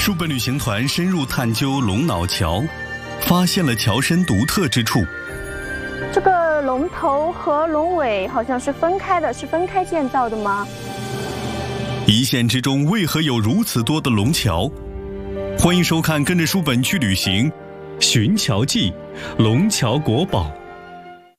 书本旅行团深入探究龙脑桥，发现了桥身独特之处。 这个龙头和龙尾好像是分开的，是分开建造的吗？ 一线之中为何有如此多的龙桥？欢迎收看《跟着书本去旅行·寻桥记·龙桥国宝》。